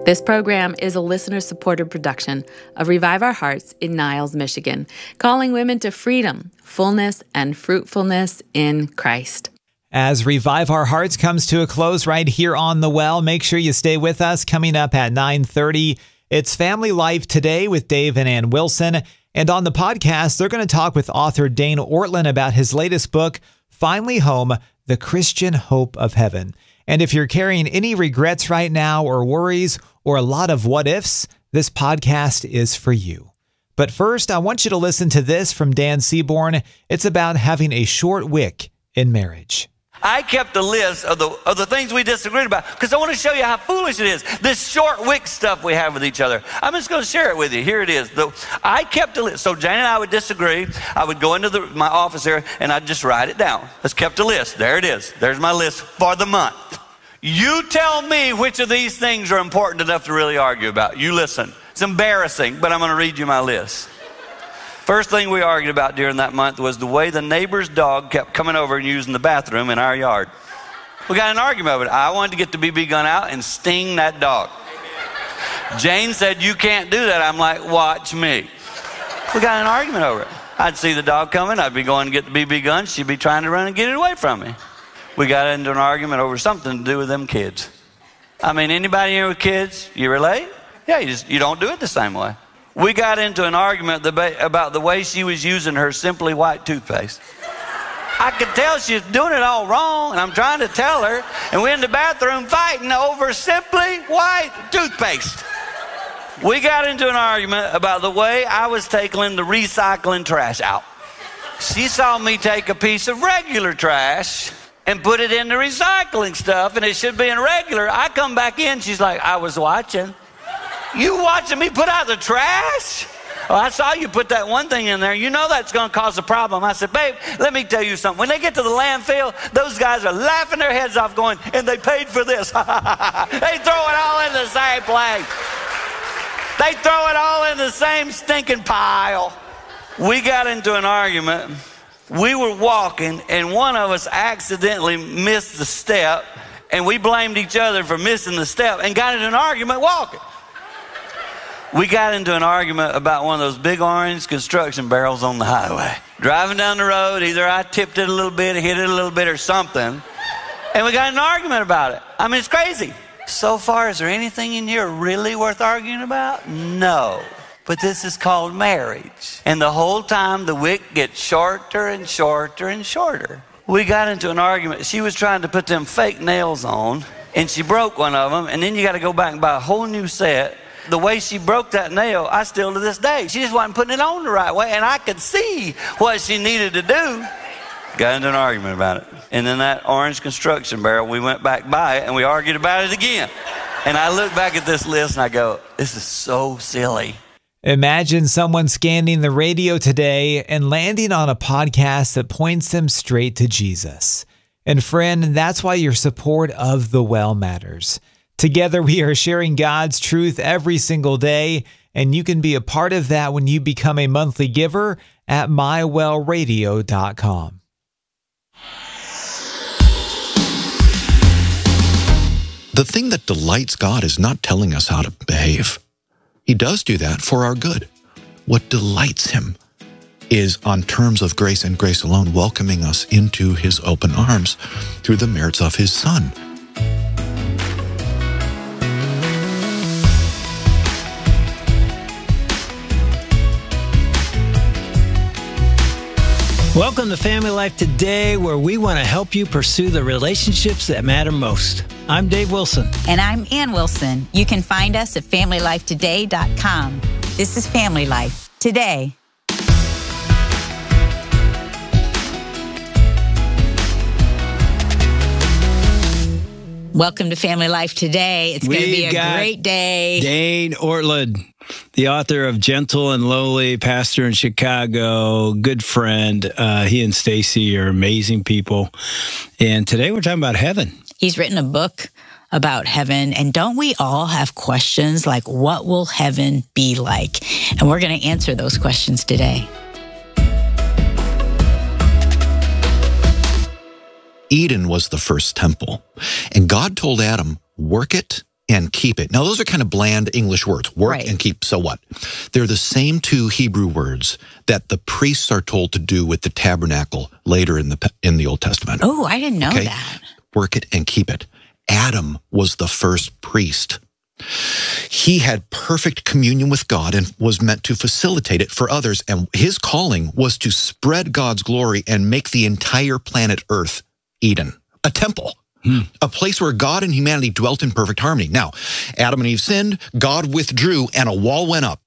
This program is a listener-supported production of Revive Our Hearts in Niles, Michigan, calling women to freedom, fullness, and fruitfulness in Christ. As Revive Our Hearts comes to a close right here on The Well, make sure you stay with us. Coming up at 9:30, it's Family Life Today with Dave and Ann Wilson. And on the podcast, they're going to talk with author Dane Ortlund about his latest book, Finally Home, The Christian Hope of Heaven. And if you're carrying any regrets right now or worries or a lot of what ifs, this podcast is for you. But first, I want you to listen to this from Dan Seaborn. It's about having a short wick in marriage. I kept a list of the things we disagreed about because I want to show you how foolish it is. This short wick stuff we have with each other. I'm just going to share it with you. Here it is. I kept a list. So Jane and I would disagree. I would go into my office here and I'd just write it down. Just kept a list. There it is. There's my list for the month. You tell me which of these things are important enough to really argue about. You listen. It's embarrassing, but I'm going to read you my list. First thing we argued about during that month was the way the neighbor's dog kept coming over and using the bathroom in our yard. We got an argument over it. I wanted to get the BB gun out and sting that dog. Jane said, you can't do that. I'm like, watch me. We got an argument over it. I'd see the dog coming. I'd be going to get the BB gun. She'd be trying to run and get it away from me. We got into an argument over something to do with them kids. I mean, anybody here with kids, you relate? Yeah, you don't do it the same way. We got into an argument about the way she was using her Simply White toothpaste. I could tell she was doing it all wrong, and I'm trying to tell her, and we're in the bathroom fighting over Simply White toothpaste. We got into an argument about the way I was taking the recycling trash out. She saw me take a piece of regular trash and put it in the recycling stuff, and it should be in regular. I come back in, she's like, I was watching. You watching me put out the trash? Oh, I saw you put that one thing in there. You know that's going to cause a problem. I said, babe, let me tell you something. When they get to the landfill, those guys are laughing their heads off going, and they paid for this. They throw it all in the same place. They throw it all in the same stinking pile. We got into an argument. We were walking, and one of us accidentally missed the step, and we blamed each other for missing the step and got in an argument walking. We got into an argument about one of those big orange construction barrels on the highway. Driving down the road, either I tipped it a little bit, hit it a little bit or something, and we got in an argument about it. I mean, it's crazy. So far, is there anything in here really worth arguing about? No. But this is called marriage. And the whole time, the wick gets shorter and shorter and shorter. We got into an argument. She was trying to put them fake nails on, and she broke one of them, and then you got to go back and buy a whole new set. The way she broke that nail, I still to this day. She just wasn't putting it on the right way, and I could see what she needed to do. Got into an argument about it. And then that orange construction barrel, we went back by it, and we argued about it again. And I look back at this list, and I go, this is so silly. Imagine someone scanning the radio today and landing on a podcast that points them straight to Jesus. And friend, that's why your support of The Well matters. Together, we are sharing God's truth every single day, and you can be a part of that when you become a monthly giver at mywellradio.com. The thing that delights God is not telling us how to behave. He does do that for our good. What delights him is, on terms of grace and grace alone, welcoming us into his open arms through the merits of his Son. Welcome to Family Life Today, where we want to help you pursue the relationships that matter most. I'm Dave Wilson. And I'm Ann Wilson. You can find us at FamilyLifeToday.com. This is Family Life Today. Welcome to Family Life Today. It's going to be a great day. Dane Ortlund, the author of Gentle and Lowly, pastor in Chicago, good friend. He and Stacy are amazing people. And today we're talking about heaven. He's written a book about heaven. And don't we all have questions like, what will heaven be like? And we're going to answer those questions today. Eden was the first temple, and God told Adam, work it and keep it. Now, those are kind of bland English words, work Right. and keep, so what? They're the same two Hebrew words that the priests are told to do with the tabernacle later in the Old Testament. Oh, I didn't know Okay? that. Work it and keep it. Adam was the first priest. He had perfect communion with God and was meant to facilitate it for others. And his calling was to spread God's glory and make the entire planet Earth Eden, a temple, a place where God and humanity dwelt in perfect harmony. Now, Adam and Eve sinned, God withdrew, and a wall went up.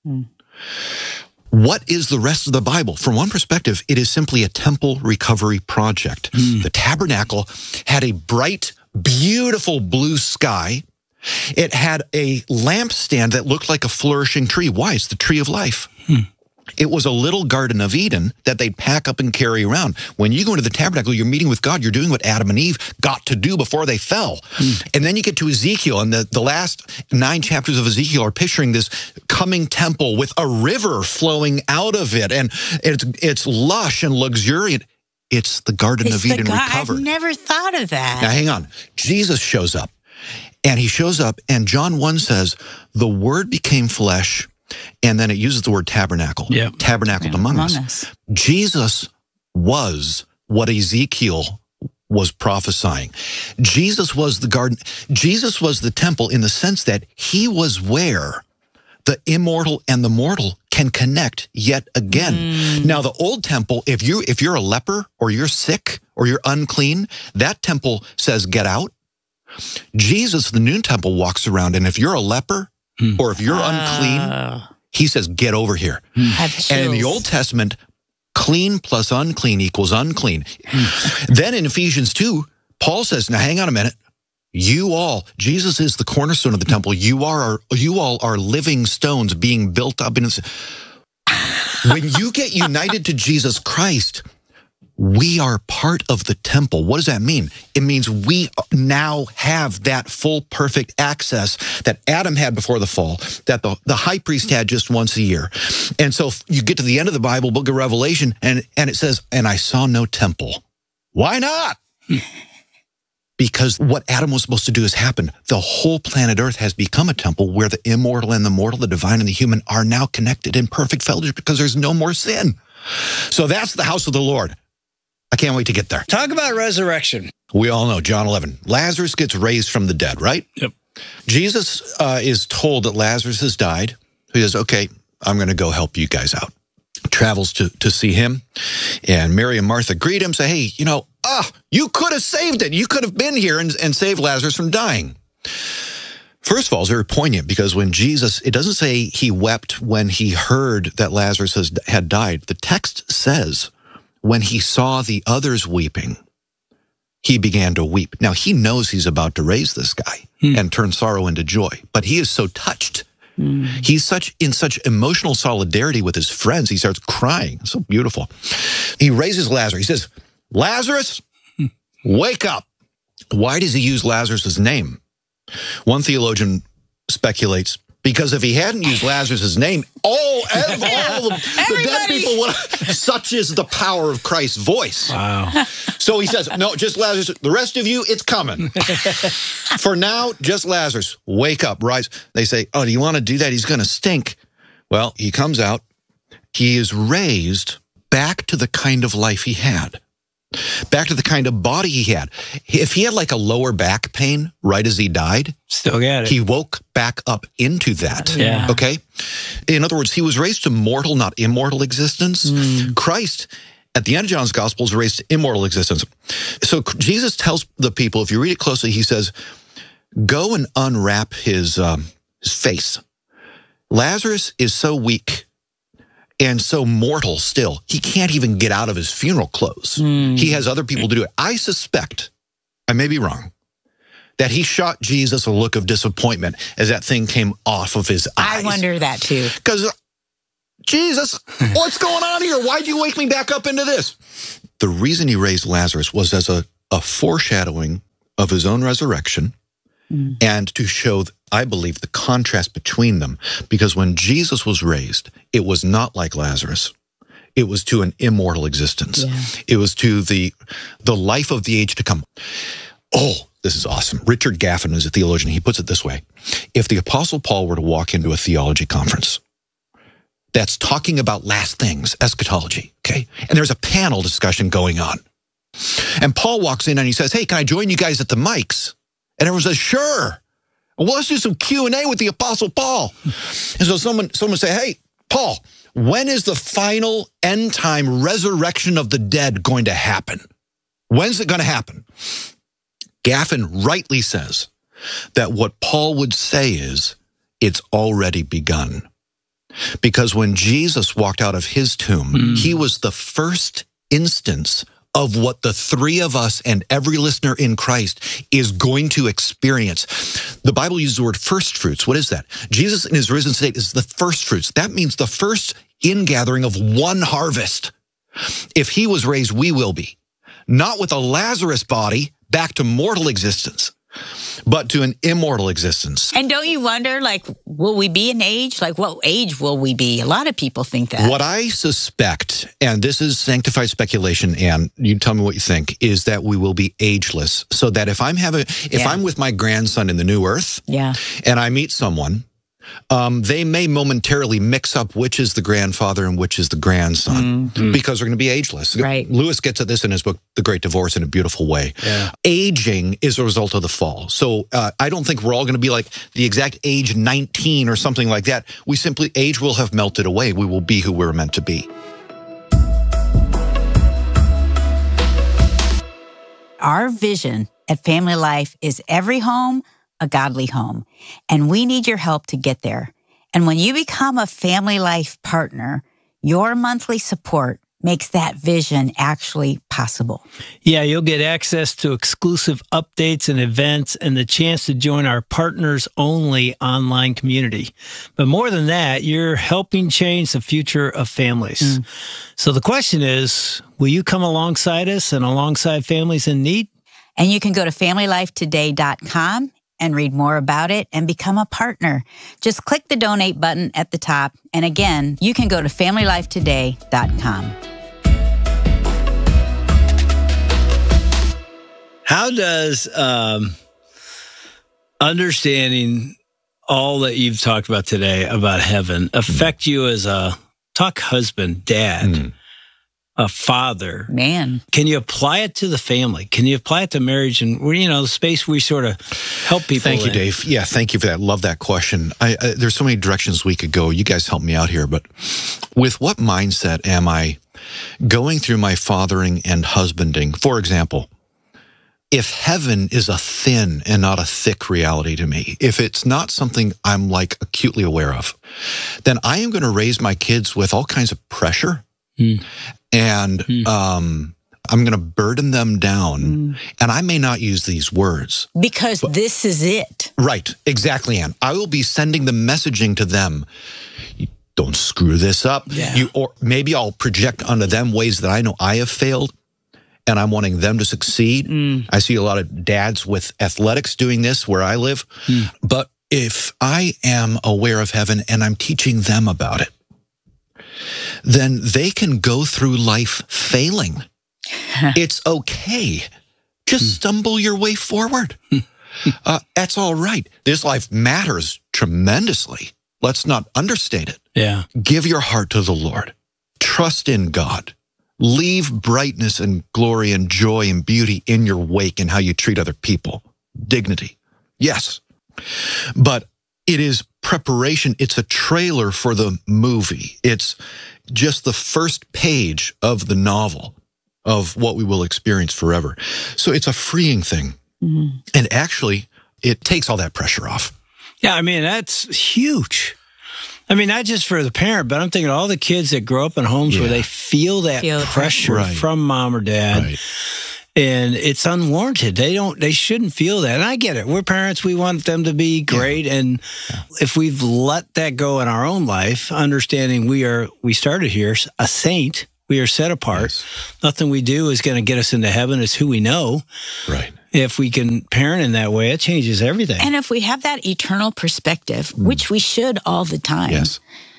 What is the rest of the Bible? From one perspective, it is simply a temple recovery project. The tabernacle had a bright, beautiful blue sky. It had a lampstand that looked like a flourishing tree. Why? It's the tree of life. It was a little Garden of Eden that they'd pack up and carry around. When you go into the tabernacle, you're meeting with God. You're doing what Adam and Eve got to do before they fell. And then you get to Ezekiel, and the last 9 chapters of Ezekiel are picturing this coming temple with a river flowing out of it. And it's lush and luxuriant. It's the Garden of Eden recovered. I've never thought of that. Now, hang on. Jesus shows up. And he shows up, and John 1 says, the Word became flesh, and then it uses the word tabernacle. Yeah. Tabernacled among us. Jesus was what Ezekiel was prophesying. Jesus was the garden. Jesus was the temple in the sense that he was where the immortal and the mortal can connect yet again. Now, the old temple, if you're a leper or you're sick or you're unclean, that temple says, get out. Jesus, the new temple, walks around, and if you're a leper or if you're unclean, he says, get over here. And in the Old Testament, clean plus unclean equals unclean. Then in Ephesians 2, Paul says, now hang on a minute. Jesus is the cornerstone of the temple. You all are living stones being built up. When you get united to Jesus Christ, we are part of the temple. What does that mean? It means we now have that full, perfect access that Adam had before the fall, that the high priest had just once a year. And so you get to the end of the Bible, book of Revelation, and it says, and I saw no temple. Why not? Because what Adam was supposed to do has happened. The whole planet Earth has become a temple where the immortal and the mortal, the divine and the human are now connected in perfect fellowship because there's no more sin. So that's the house of the Lord. I can't wait to get there. Talk about resurrection. We all know, John 11, Lazarus gets raised from the dead, right? Yep. Jesus is told that Lazarus has died. He says, okay, I'm going to go help you guys out. Travels to see him. And Mary and Martha greet him, say, hey, you could have saved it. You could have been here and saved Lazarus from dying. First of all, it's very poignant because when Jesus, it doesn't say he wept when he heard that Lazarus had died. The text says, when he saw the others weeping, he began to weep. Now, he knows he's about to raise this guy and turn sorrow into joy, but he is so touched. He's in such emotional solidarity with his friends. He starts crying. It's so beautiful. He raises Lazarus. He says, Lazarus, wake up. Why does he use Lazarus' name? One theologian speculates, because if he hadn't used Lazarus' name, all the dead people would have, such is the power of Christ's voice. Wow. So he says, no, just Lazarus. The rest of you, it's coming. For now, just Lazarus. Wake up, rise. They say, oh, do you want to do that? He's going to stink. Well, he comes out. He is raised back to the kind of life he had. Back to the kind of body he had. If he had like a lower back pain right as he died, still got it. He woke back up into that. Yeah. Okay? In other words, he was raised to mortal, not immortal existence. Christ, at the end of John's Gospel, is raised to immortal existence. So Jesus tells the people, if you read it closely, he says, go and unwrap his face. Lazarus is so weak and so mortal still, he can't even get out of his funeral clothes. He has other people to do it. I suspect, I may be wrong, that he shot Jesus a look of disappointment as that thing came off of his eyes. I wonder that too. Because, Jesus, what's going on here? Why'd you wake me back up into this? The reason he raised Lazarus was as a foreshadowing of his own resurrection and to show, I believe, the contrast between them. Because when Jesus was raised, it was not like Lazarus. It was to an immortal existence. Yeah. It was to the life of the age to come. Oh, this is awesome. Richard Gaffin is a theologian. He puts it this way. if the Apostle Paul were to walk into a theology conference that's talking about last things, eschatology, okay? And there's a panel discussion going on. And Paul walks in and he says, hey, can I join you guys at the mics? And everyone says, sure. Well, let's do some Q&A with the Apostle Paul. And so someone say, hey, Paul, when is the final end time resurrection of the dead going to happen? When's it going to happen? Gaffin rightly says that what Paul would say is, it's already begun. Because when Jesus walked out of his tomb, he was the first instance of what the three of us and every listener in Christ is going to experience. The Bible uses the word first fruits. What is that? Jesus in his risen state is the first fruits. That means the first ingathering of one harvest. If he was raised, we will be. Not with a Lazarus body back to mortal existence, but to an immortal existence. And don't you wonder, like, will we be an age? Like, what age will we be? A lot of people think that. What I suspect, and this is sanctified speculation, and you tell me what you think, is that we will be ageless. So that if I'm with my grandson in the new earth, and I meet someone, they may momentarily mix up which is the grandfather and which is the grandson because they're going to be ageless. Right. Lewis gets at this in his book, The Great Divorce, in a beautiful way. Yeah. Aging is a result of the fall. So I don't think we're all going to be like the exact age 19 or something like that. Age will have melted away. We will be who we're meant to be. Our vision at Family Life is every home a godly home. And we need your help to get there. And when you become a Family Life partner, your monthly support makes that vision actually possible. Yeah, you'll get access to exclusive updates and events and the chance to join our partners-only online community. But more than that, you're helping change the future of families. So the question is, will you come alongside us and alongside families in need? And you can go to FamilyLifeToday.com and read more about it and become a partner. Just click the donate button at the top. And again, you can go to FamilyLifeToday.com. How does understanding all that you've talked about today about heaven affect you as a husband, dad, a father? Man. Can you apply it to the family? Can you apply it to marriage and, the space we sort of help people Thank you, Dave. Yeah, thank you for that. Love that question. There's so many directions we could go. You guys help me out here. But with what mindset am I going through my fathering and husbanding? For example, if heaven is a thin and not a thick reality to me, if it's not something I'm like acutely aware of, then I am going to raise my kids with all kinds of pressure. And I'm going to burden them down. And I may not use these words. Because this is it. Right. Exactly, Ann. I will be sending the messaging to them. Don't screw this up. Yeah. Or maybe I'll project onto them ways that I know I have failed. And I'm wanting them to succeed. I see a lot of dads with athletics doing this where I live. But if I am aware of heaven and I'm teaching them about it, then they can go through life failing. It's okay. Just stumble your way forward. That's all right. This life matters tremendously. Let's not understate it. Yeah. Give your heart to the Lord. Trust in God. Leave brightness and glory and joy and beauty in your wake in how you treat other people. Dignity. Yes. But it is preparation. It's a trailer for the movie. It's just the first page of the novel of what we will experience forever. So it's a freeing thing. And actually, it takes all that pressure off. Yeah, that's huge. Not just for the parent, but I'm thinking all the kids that grow up in homes where they feel that pressure from mom or dad. Right. And it's unwarranted. They shouldn't feel that. And I get it. We're parents. We want them to be great. And if we've let that go in our own life, understanding we started here, a saint, we are set apart. Nothing we do is going to get us into heaven. It's who we know. Right. If we can parent in that way, it changes everything. And if we have that eternal perspective, which we should all the time. Yes.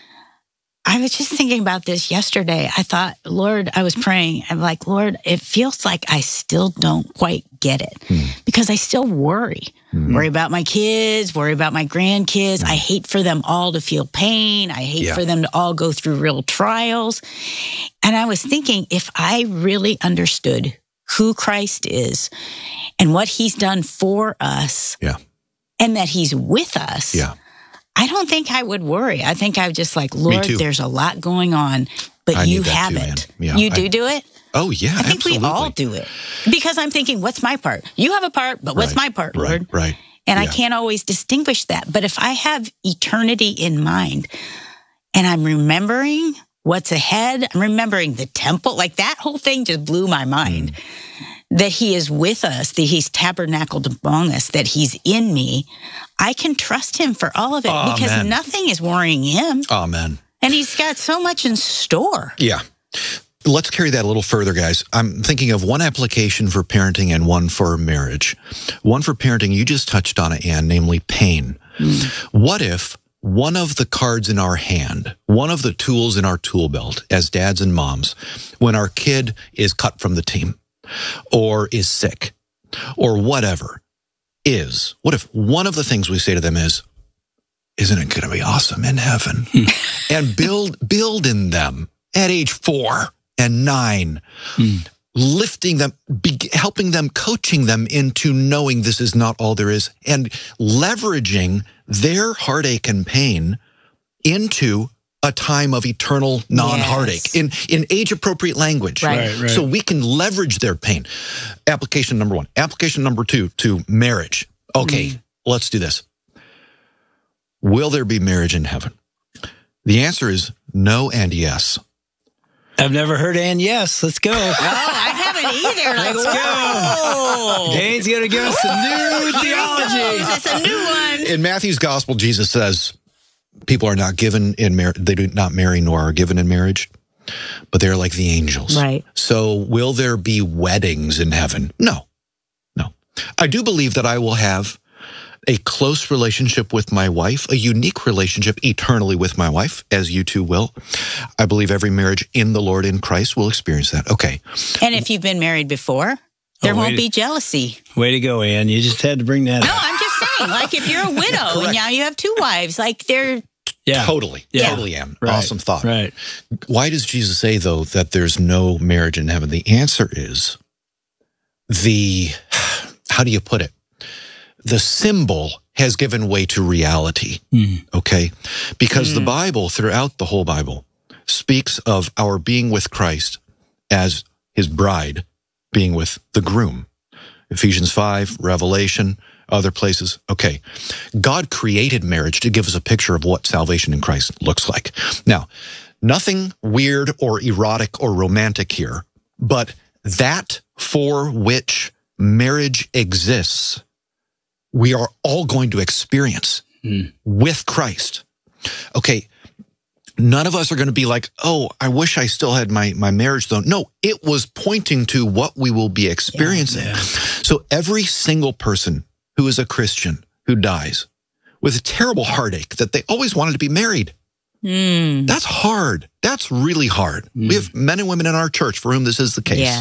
I was just thinking about this yesterday. I thought, Lord, I was praying. I'm like, Lord, it feels like I still don't quite get it because I still worry. Worry about my kids, worry about my grandkids. I hate for them all to feel pain. I hate for them to all go through real trials. And I was thinking, if I really understood who Christ is and what he's done for us and that he's with us, I don't think I would worry. I think I would just like, Lord, there's a lot going on, but you have it. You do it? Oh, yeah, I think we all do it. Because I'm thinking, what's my part? You have a part, but what's my part, Lord? Right. And I can't always distinguish that. But if I have eternity in mind and I'm remembering what's ahead, I'm remembering the temple, like that whole thing just blew my mind. That he is with us, that he's tabernacled among us, that he's in me. I can trust him for all of it because nothing is worrying him. Amen. And he's got so much in store. Yeah. Let's carry that a little further, guys. I'm thinking of one application for parenting and one for marriage. One for parenting, you just touched on it, Ann, namely pain. What if one of the cards in our hand, one of the tools in our tool belt as dads and moms, when our kid is cut from the team or is sick or whatever what if one of the things we say to them is, isn't it going to be awesome in heaven? And build in them at age 4 and 9, lifting them, helping them, coaching them into knowing this is not all there is, and leveraging their heartache and pain into a time of eternal non-heartache in age-appropriate language. Right. So we can leverage their pain. Application number 1. Application number 2 to marriage. Okay, let's do this. Will there be marriage in heaven? The answer is no and yes. I've never heard and yes. Let's go. Oh, I haven't either. Like, Let's go. Dane's going to give us a new theology. That's a new one. In Matthew's gospel, Jesus says people are not given in marriage. They do not marry nor are given in marriage, but they're like the angels. Right. So will there be weddings in heaven? No. I do believe that I will have a close relationship with my wife, a unique relationship eternally with my wife, as you two will. I believe every marriage in the Lord in Christ will experience that. Okay. And if you've been married before, there won't be jealousy. Way to go, Ann. You just had to bring that up. No, I'm just saying, like if you're a widow and now you have 2 wives, like they're... Totally, Ann. Right. Awesome thought. Right. Why does Jesus say, though, that there's no marriage in heaven? The answer is how do you put it? The symbol has given way to reality, okay? Because the Bible, throughout the whole Bible, speaks of our being with Christ as his bride being with the groom. Ephesians 5, Revelation, other places. Okay, God created marriage to give us a picture of what salvation in Christ looks like. Now, nothing weird or erotic or romantic here, but that for which marriage exists, we are all going to experience with Christ. Okay, none of us are going to be like, oh, I wish I still had my marriage though. No, it was pointing to what we will be experiencing. So every single person who is a Christian who dies with a terrible heartache that they always wanted to be married, that's hard. That's really hard. We have men and women in our church for whom this is the case.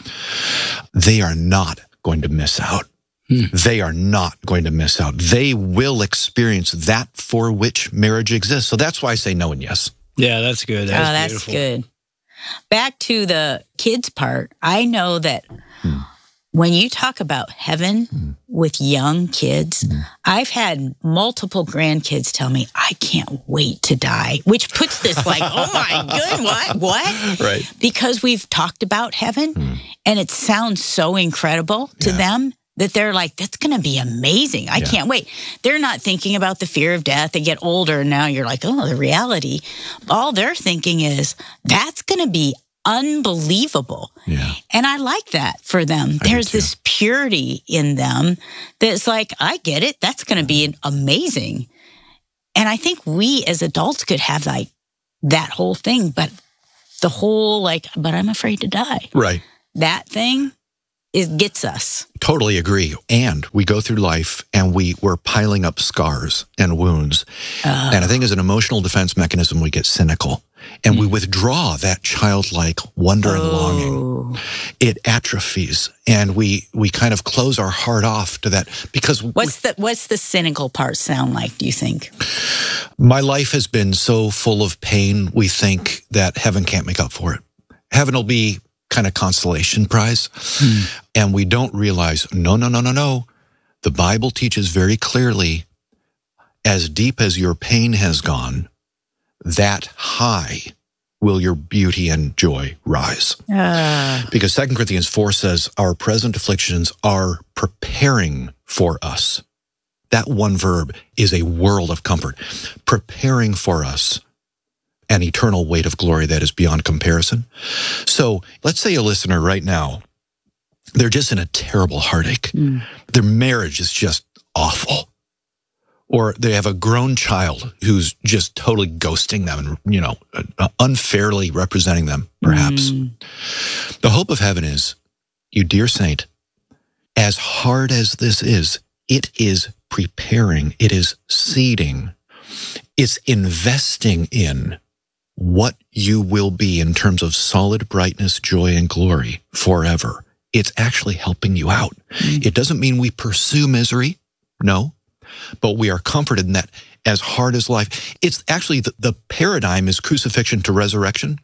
They are not going to miss out. They are not going to miss out. They will experience that for which marriage exists. So that's why I say no and yes. Yeah, that's good. That's good. Back to the kids part, I know that when you talk about heaven with young kids, I've had multiple grandkids tell me, I can't wait to die, which puts this like, oh my good, what? Right. Because we've talked about heaven and it sounds so incredible to them that they're like, that's going to be amazing. I can't wait. They're not thinking about the fear of death. They get older and now you're like, oh, the reality. All they're thinking is, that's going to be unbelievable. And I like that for them. There's this purity in them that's like, I get it. That's going to be amazing. And I think we as adults could have like that whole thing, but the whole like, but I'm afraid to die. Right. That thing gets us. Totally agree. And we go through life and we're piling up scars and wounds. And I think as an emotional defense mechanism, we get cynical. And we withdraw that childlike wonder and longing. It atrophies, and we kind of close our heart off to that because what's the cynical part sound like, do you think? My life has been so full of pain, we think that heaven can't make up for it. Heaven will be kind of consolation prize. And we don't realize, no. The Bible teaches very clearly, as deep as your pain has gone, that high will your beauty and joy rise. Because 2 Corinthians 4 says, our present afflictions are preparing for us. That one verb is a world of comfort. Preparing for us an eternal weight of glory that is beyond comparison. So let's say a listener right now, they're just in a terrible heartache. Their marriage is just awful. Or they have a grown child who's just totally ghosting them and, unfairly representing them, perhaps. The hope of heaven is, you dear saint, as hard as this is, it is preparing, it is seeding, it's investing in what you will be in terms of solid brightness, joy, and glory forever. It's actually helping you out. It doesn't mean we pursue misery, no. But we are comforted in that as hard as life, it's actually the paradigm is crucifixion to resurrection.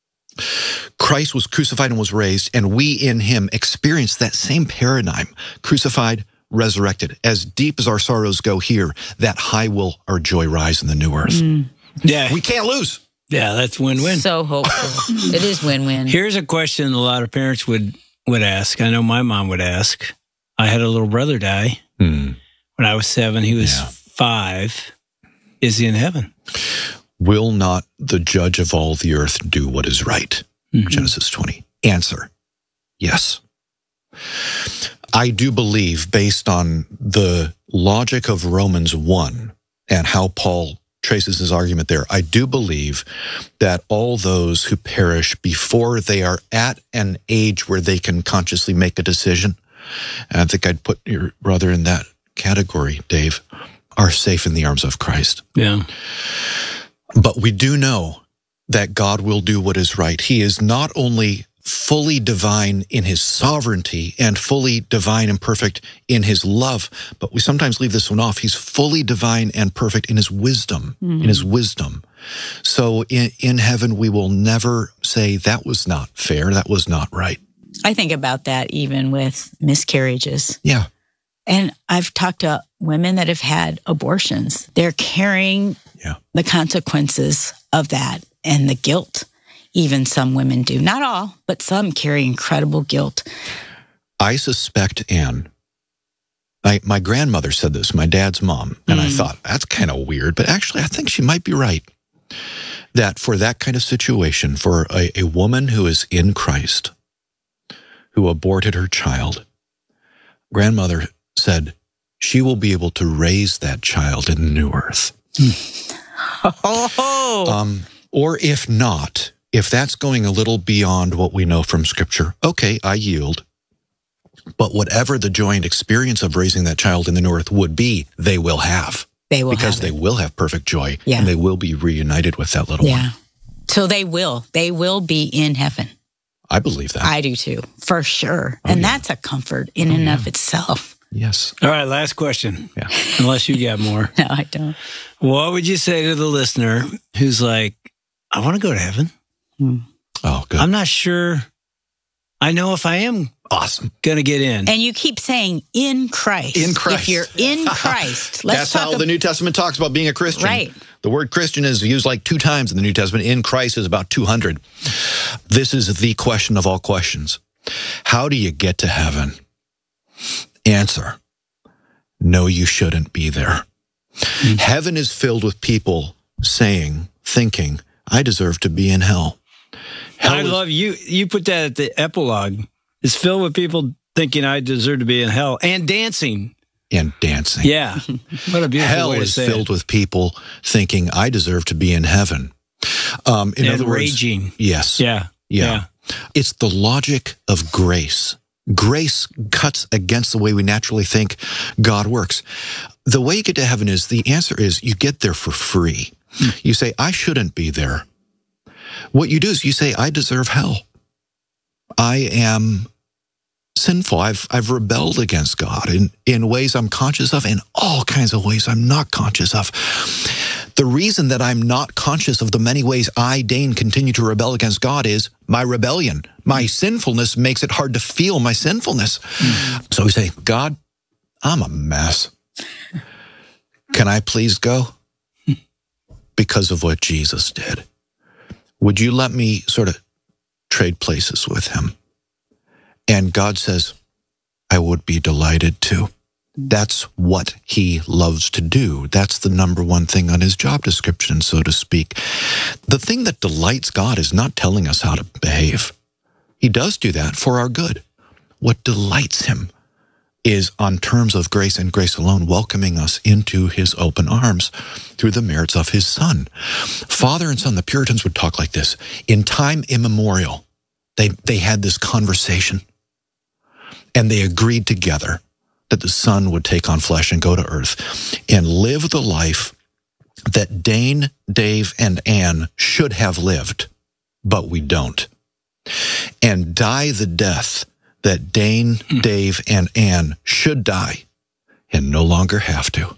Christ was crucified and was raised, and we in him experienced that same paradigm, crucified, resurrected. As deep as our sorrows go here, that high will our joy rise in the new earth. Yeah. We can't lose. Yeah, that's win-win. So hopeful. It is win-win. Here's a question a lot of parents would ask. I know my mom would ask. I had a little brother die. When I was 7, he was 5. Is he in heaven? Will not the judge of all the earth do what is right? Genesis 20. Answer, yes. I do believe, based on the logic of Romans 1 and how Paul traces his argument there, I do believe that all those who perish before they are at an age where they can consciously make a decision, and I think I'd put your brother in that category, Dave, are safe in the arms of Christ. Yeah. But we do know that God will do what is right. He is not only fully divine in his sovereignty and fully divine and perfect in his love, but we sometimes leave this one off. He's fully divine and perfect in his wisdom, So in heaven, we will never say that was not fair, that was not right. I think about that even with miscarriages. Yeah. And I've talked to women that have had abortions. They're carrying the consequences of that and the guilt. Even some women do. Not all, but some carry incredible guilt. I suspect, Anne, my grandmother said this, my dad's mom, and I thought, that's kind of weird, but actually I think she might be right. That for that kind of situation, for a woman who is in Christ, who aborted her child, grandmother said she will be able to raise that child in the new earth. Or if not, if that's going a little beyond what we know from Scripture, okay, I yield. But whatever the joint experience of raising that child in the new earth would be, they will have. Because they will have perfect joy, and they will be reunited with that little one. So they will be in heaven. I believe that. I do too, for sure. And that's a comfort in and of itself. Yes. All right, last question. Yeah. Unless you got more. No, I don't. What would you say to the listener who's like, I want to go to heaven? Oh, good. I'm not sure I know if I am going to get in. And you keep saying in Christ. In Christ. If you're in Christ. That's how the New Testament talks about being a Christian. Right. The word Christian is used like 2 times in the New Testament. In Christ is about 200. This is the question of all questions. How do you get to heaven? Answer, no, you shouldn't be there. Heaven is filled with people thinking, I deserve to be in hell. I love you. You put that at the epilogue. It's filled with people thinking I deserve to be in hell and dancing. Yeah. What a beautiful hell way to is say filled with people thinking I deserve to be in heaven. In other words, raging. Yes. Yeah. It's the logic of grace. Grace cuts against the way we naturally think God works. The way you get to heaven is, the answer is you get there for free. You say, I shouldn't be there. What you do is you say, I deserve hell. I am sinful. I've rebelled against God in ways I'm conscious of, and all kinds of ways I'm not conscious of. The reason that I'm not conscious of the many ways I, Dane, continue to rebel against God is my rebellion. My sinfulness makes it hard to feel my sinfulness. So we say, God, I'm a mess. Can I please go? Because of what Jesus did. Would you let me sort of trade places with him? And God says, I would be delighted to. That's what he loves to do. That's the number one thing on his job description, so to speak. The thing that delights God is not telling us how to behave. He does do that for our good. What delights him is, on terms of grace and grace alone, welcoming us into his open arms through the merits of his Son. Father and Son, the Puritans would talk like this. In time immemorial, they had this conversation, and they agreed together that the Son would take on flesh and go to earth and live the life that Dane, Dave, and Ann should have lived, but we don't. And die the death that Dane, Dave, and Ann should die and no longer have to.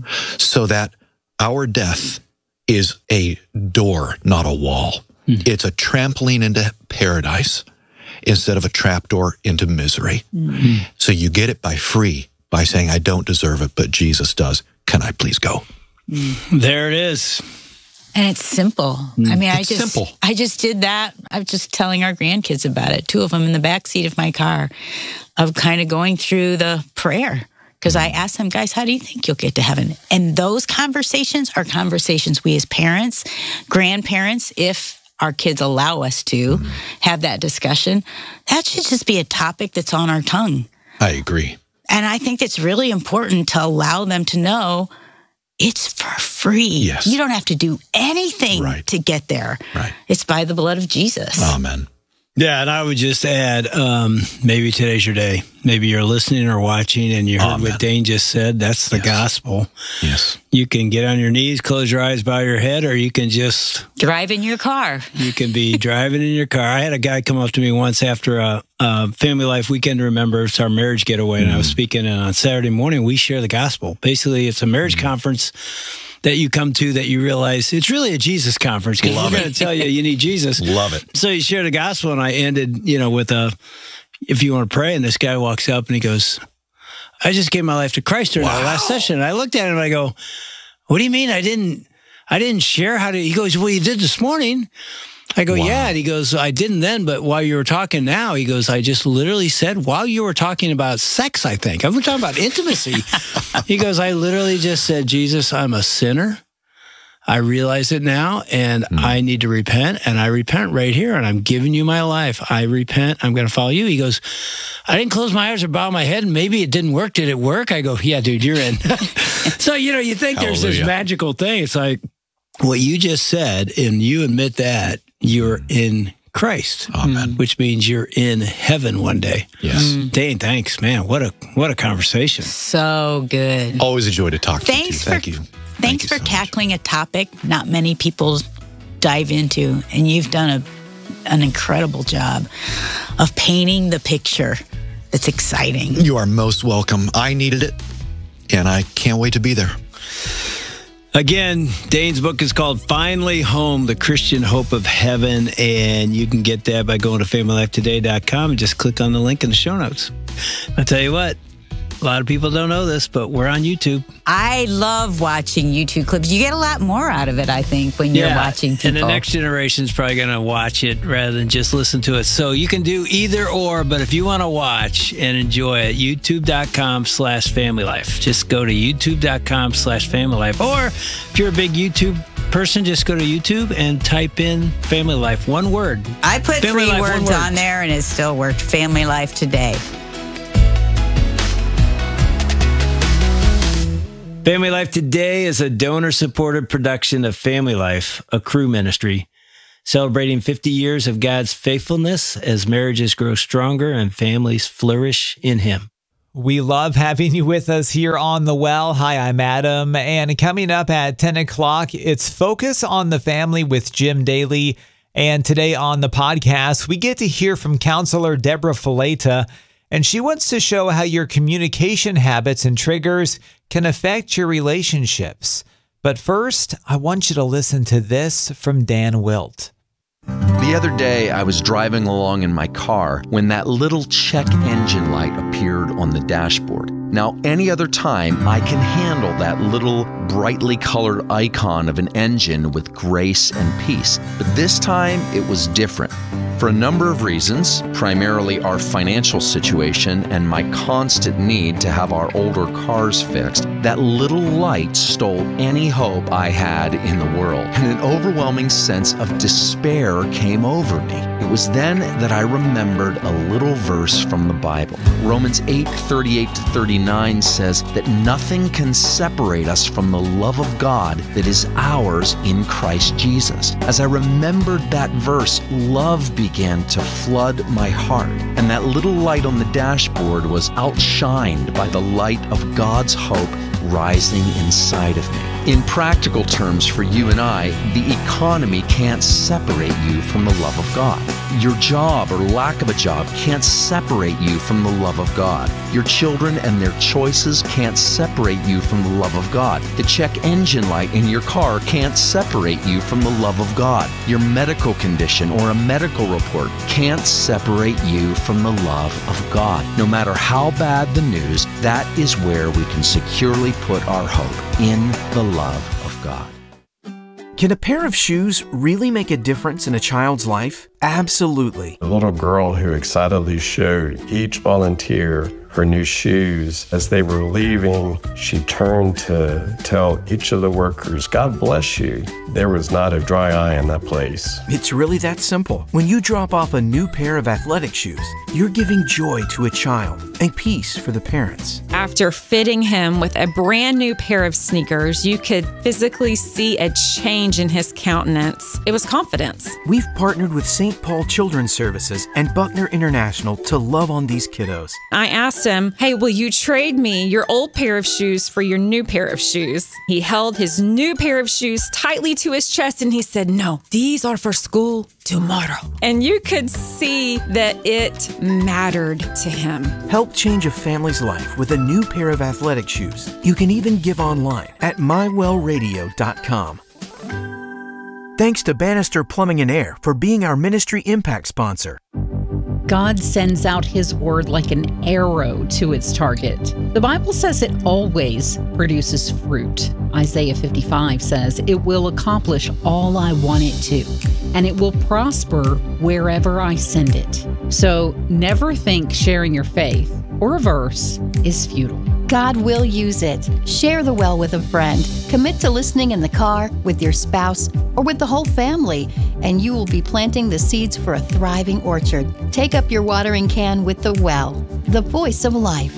So that our death is a door, not a wall. It's a trampoline into paradise instead of a trapdoor into misery. So you get it by saying, I don't deserve it, but Jesus does. Can I please go? There it is. And it's simple. I mean, simple. I just did that. I was just telling our grandkids about it, 2 of them in the back seat of my car, of kind of going through the prayer. Because I asked them, guys, how do you think you'll get to heaven? And those conversations are conversations we as parents, grandparents, if our kids allow us to have that discussion, that should just be a topic that's on our tongue. I agree. And I think it's really important to allow them to know it's for free. Yes. You don't have to do anything to get there. Right. It's by the blood of Jesus. Amen. Yeah, and I would just add, maybe today's your day. Maybe you're listening or watching and you heard what Dane just said. That's the gospel. Yes. You can get on your knees, close your eyes, bow your head, or you can just drive in your car. You can be driving in your car. I had a guy come up to me once after a Family Life Weekend Remember. It's our marriage getaway, and I was speaking, and on Saturday morning, we share the gospel. Basically, it's a marriage conference that you come to that you realize it's really a Jesus conference because we're going to tell you need Jesus. Love it. So you share the gospel, and I ended, with if you want to pray, and this guy walks up and he goes, I just gave my life to Christ during our last session. And I looked at him and I go, what do you mean I didn't share how to? He goes, well, you did this morning. I go, yeah. And he goes, I didn't then, but while you were talking now, he goes, I just literally said, while you were talking about sex, I think. I'm talking about intimacy. He goes, I literally just said, Jesus, I'm a sinner. I realize it now, and I need to repent, and I repent right here, and I'm giving you my life. I repent. I'm going to follow you. He goes, I didn't close my eyes or bow my head, and maybe it didn't work. Did it work? I go, yeah, dude, you're in. So, you think there's this magical thing. It's like what you just said, and you admit that you're in Christ. Amen. Which means you're in heaven one day. Yes. Dane, thanks, man. What a conversation. So good. Always a joy to talk to you. Thank you. Thanks for tackling a topic not many people dive into, and you've done an incredible job of painting the picture that's exciting. You are most welcome. I needed it, and I can't wait to be there. Again, Dane's book is called Finally Home, The Christian Hope of Heaven, and you can get that by going to FamilyLifeToday.com and just click on the link in the show notes. I'll tell you what, a lot of people don't know this, but we're on YouTube. I love watching YouTube clips. You get a lot more out of it, I think, when you're watching people. And the next generation is probably going to watch it rather than just listen to it. So you can do either or, but if you want to watch and enjoy it, youtube.com/familylife. Just go to youtube.com/familylife. Or if you're a big YouTube person, just go to YouTube and type in Family Life, one word. I put Family 3 Life, words on there, and it still worked. Family Life Today. Family Life Today is a donor-supported production of Family Life, a Cru ministry, celebrating 50 years of God's faithfulness as marriages grow stronger and families flourish in Him. We love having you with us here on The Well. Hi, I'm Adam, and coming up at 10 o'clock, it's Focus on the Family with Jim Daly. And today on the podcast, we get to hear from counselor Deborah Fileta, and she wants to show how your communication habits and triggers can affect your relationships. But first, I want you to listen to this from Dan Wilt. The other day, I was driving along in my car when that little check engine light appeared on the dashboard. Now, any other time, I can handle that little brightly colored icon of an engine with grace and peace. But this time, it was different. For a number of reasons, primarily our financial situation and my constant need to have our older cars fixed, that little light stole any hope I had in the world, and an overwhelming sense of despair came over me. It was then that I remembered a little verse from the Bible. Romans 8:38-39 says that nothing can separate us from the love of God that is ours in Christ Jesus. As I remembered that verse, love began to flood my heart, and that little light on the dashboard was outshined by the light of God's hope rising inside of me. In practical terms for you and I, the economy can't separate you from the love of God. Your job or lack of a job can't separate you from the love of God. Your children and their choices can't separate you from the love of God. The check engine light in your car can't separate you from the love of God. Your medical condition or a medical report can't separate you from the love of God. No matter how bad the news, that is where we can securely put our hope, in the love of God. Can a pair of shoes really make a difference in a child's life? Absolutely. A little girl who excitedly showed each volunteer her new shoes. As they were leaving, she turned to tell each of the workers, "God bless you." There was not a dry eye in that place. It's really that simple. When you drop off a new pair of athletic shoes, you're giving joy to a child and peace for the parents. After fitting him with a brand new pair of sneakers, you could physically see a change in his countenance. It was confidence. We've partnered with St. Paul Children's Services and Buckner International to love on these kiddos. I asked him, "Hey, will you trade me your old pair of shoes for your new pair of shoes?" He held his new pair of shoes tightly to his chest and he said, "No, these are for school tomorrow." And you could see that it mattered to him. Help change a family's life with a new pair of athletic shoes. You can even give online at mywellradio.com. Thanks to Bannister Plumbing and Air for being our Ministry Impact sponsor. God sends out His word like an arrow to its target. The Bible says it always produces fruit. Isaiah 55 says, "It will accomplish all I want it to, and it will prosper wherever I send it." So never think sharing your faith or a verse is futile. God will use it. Share the well with a friend. Commit to listening in the car, with your spouse, or with the whole family, and you will be planting the seeds for a thriving orchard. Take up your watering can with The Well, the voice of life.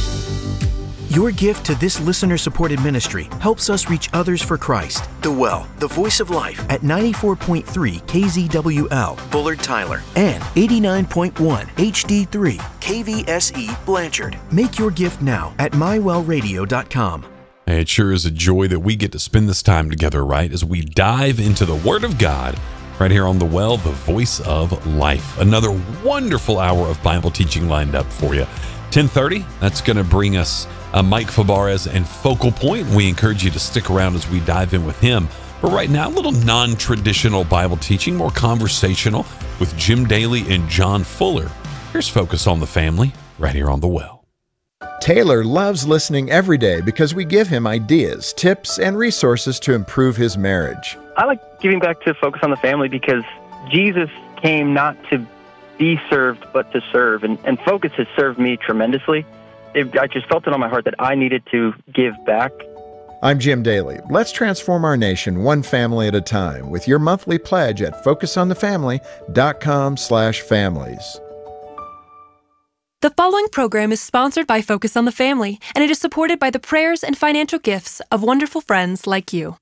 Your gift to this listener-supported ministry helps us reach others for Christ. The Well, the voice of life, at 94.3 KZWL, Bullard Tyler, and 89.1 HD3 KVSE, Blanchard. Make your gift now at mywellradio.com. Hey, it sure is a joy that we get to spend this time together, right, as we dive into the Word of God right here on The Well, the voice of life. Another wonderful hour of Bible teaching lined up for you. 10:30, that's going to bring us Mike Fabarez and Focal Point. We encourage you to stick around as we dive in with him. But right now, a little non-traditional Bible teaching, more conversational with Jim Daly and John Fuller. Here's Focus on the Family right here on The Well. Taylor loves listening every day because we give him ideas, tips, and resources to improve his marriage. I like giving back to Focus on the Family because Jesus came not to be served, but to serve. And Focus has served me tremendously. I just felt it on my heart that I needed to give back. I'm Jim Daly. Let's transform our nation one family at a time with your monthly pledge at focusonthefamily.com/families. The following program is sponsored by Focus on the Family, and it is supported by the prayers and financial gifts of wonderful friends like you.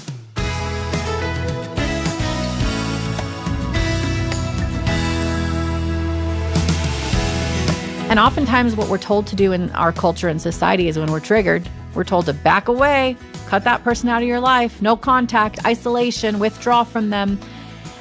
And oftentimes what we're told to do in our culture and society is when we're triggered, we're told to back away, cut that person out of your life, no contact, isolation, withdraw from them.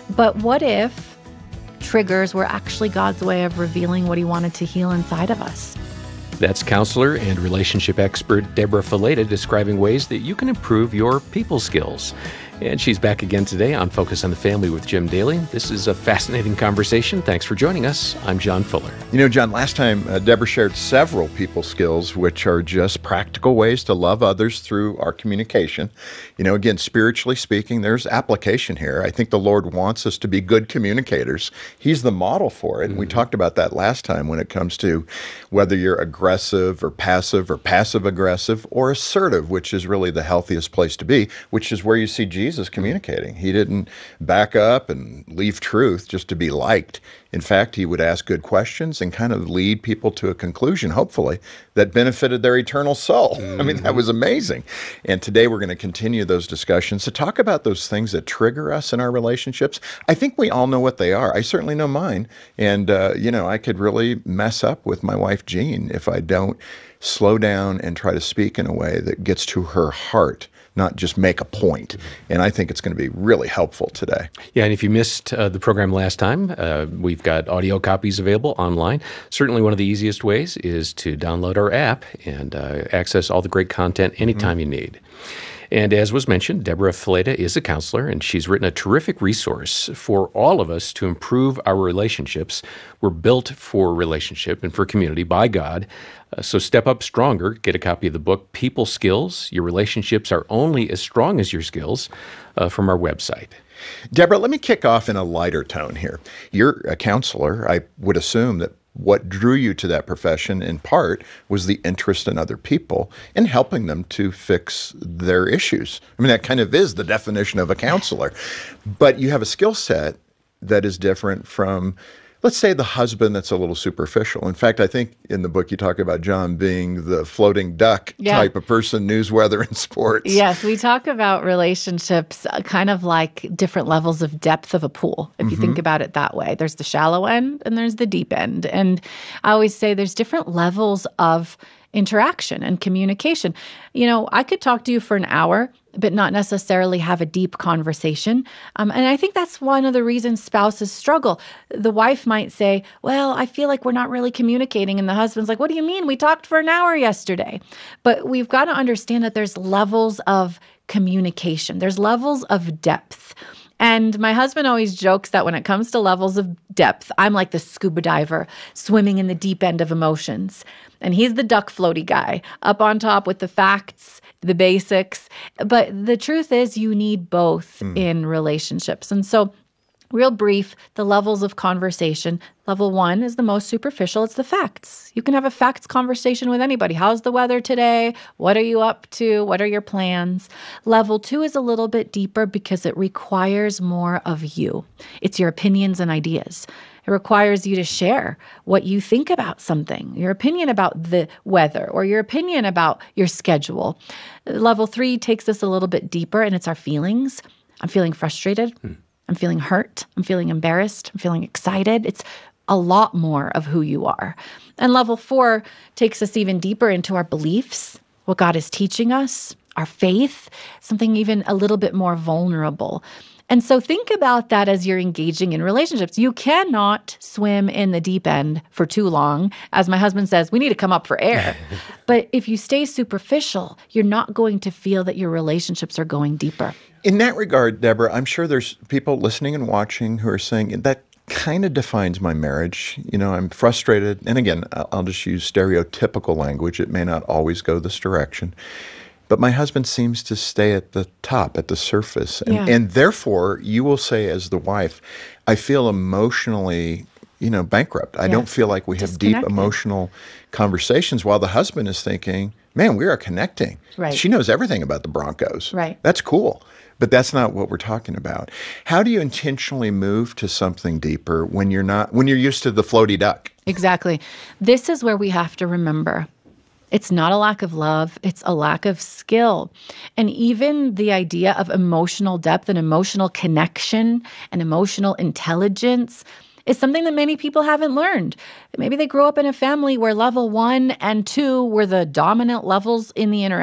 But what if triggers were actually God's way of revealing what he wanted to heal inside of us? That's counselor and relationship expert Deborah Fileta describing ways that you can improve your people skills. And she's back again today on Focus on the Family with Jim Daly. This is a fascinating conversation. Thanks for joining us. I'm John Fuller. You know, John, last time Deborah shared several people skills, which are just practical ways to love others through our communication. You know, again, spiritually speaking, there's application here. I think the Lord wants us to be good communicators. He's the model for it. And we talked about that last time when it comes to whether you're aggressive or passive aggressive or assertive, which is really the healthiest place to be, which is where you see Jesus communicating. He didn't back up and leave truth just to be liked. In fact, he would ask good questions and kind of lead people to a conclusion, hopefully, that benefited their eternal soul. I mean, that was amazing. And today we're going to continue those discussions to talk about those things that trigger us in our relationships. I think we all know what they are. I certainly know mine. And, I could really mess up with my wife, Jean, if I don't slow down and try to speak in a way that gets to her heart, not just make a point. And I think it's going to be really helpful today. Yeah, and if you missed the program last time, we've got audio copies available online. Certainly one of the easiest ways is to download our app and access all the great content anytime you need. And as was mentioned, Deborah Fileta is a counselor, and she's written a terrific resource for all of us to improve our relationships. We're built for relationship and for community by God. So step up stronger. Get a copy of the book, People Skills. Your relationships are only as strong as your skills, from our website. Deborah, let me kick off in a lighter tone here. You're a counselor. I would assume that what drew you to that profession in part was the interest in other people and helping them to fix their issues. I mean, that kind of is the definition of a counselor. But you have a skill set that is different from, let's say, the husband that's a little superficial. In fact, I think in the book you talk about John being the floating duck type of person, news, weather, and sports. Yes, we talk about relationships kind of like different levels of depth of a pool, if you think about it that way. There's the shallow end and there's the deep end. And I always say there's different levels of interaction and communication. You know, I could talk to you for an hour, but not necessarily have a deep conversation. And I think that's one of the reasons spouses struggle. The wife might say, well, I feel like we're not really communicating. And the husband's like, what do you mean? We talked for an hour yesterday. But we've got to understand that there's levels of communication. There's levels of depth. And my husband always jokes that when it comes to levels of depth, I'm like the scuba diver swimming in the deep end of emotions. And he's the duck floaty guy up on top with the facts, the basics. But the truth is you need both in relationships. And so real brief, the levels of conversation. Level 1 is the most superficial. It's the facts. You can have a facts conversation with anybody. How's the weather today? What are you up to? What are your plans? Level 2 is a little bit deeper because it requires more of you. It's your opinions and ideas. It requires you to share what you think about something, your opinion about the weather or your opinion about your schedule. Level 3 takes us a little bit deeper, and it's our feelings. I'm feeling frustrated. I'm feeling hurt. I'm feeling embarrassed. I'm feeling excited. It's a lot more of who you are. And level 4 takes us even deeper into our beliefs, what God is teaching us, our faith, something even a little bit more vulnerable. And so think about that as you're engaging in relationships. You cannot swim in the deep end for too long. As my husband says, we need to come up for air. But if you stay superficial, you're not going to feel that your relationships are going deeper. In that regard, Deborah, I'm sure there's people listening and watching who are saying, that kind of defines my marriage. You know, I'm frustrated. And again, I'll just use stereotypical language. It may not always go this direction. But my husband seems to stay at the top, at the surface. And therefore, you will say as the wife, I feel emotionally, bankrupt. I don't feel like we have deep emotional conversations, while the husband is thinking, man, we are connecting. Right. She knows everything about the Broncos. Right. That's cool. But that's not what we're talking about. How do you intentionally move to something deeper when you're used to the floaty duck? Exactly. This is where we have to remember. It's not a lack of love. It's a lack of skill. And even the idea of emotional depth and emotional connection and emotional intelligence is something that many people haven't learned. Maybe they grew up in a family where level 1 and 2 were the dominant levels in the interaction.